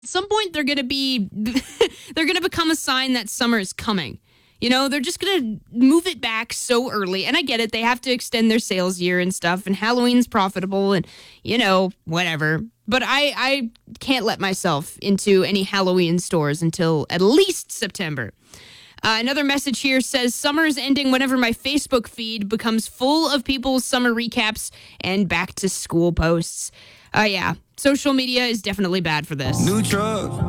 At some point, they're going to be, they're going to become a sign that summer is coming. They're just going to move it back so early. And I get it. They have to extend their sales year and stuff. And Halloween's profitable and, whatever. But I can't let myself into any Halloween stores until at least September. Another message here says, summer is ending whenever my Facebook feed becomes full of people's summer recaps and back to school posts. Yeah, social media is definitely bad for this. New truck.